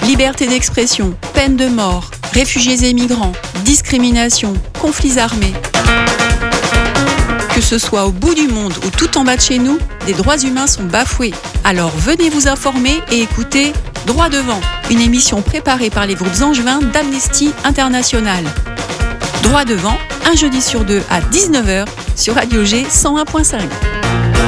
Liberté d'expression, peine de mort, réfugiés et migrants, discrimination, conflits armés. Que ce soit au bout du monde ou tout en bas de chez nous, des droits humains sont bafoués. Alors venez vous informer et écoutez Droit devant, une émission préparée par les groupes angevins d'Amnesty International. Droit devant, un jeudi sur deux à 19h sur Radio G 101.5.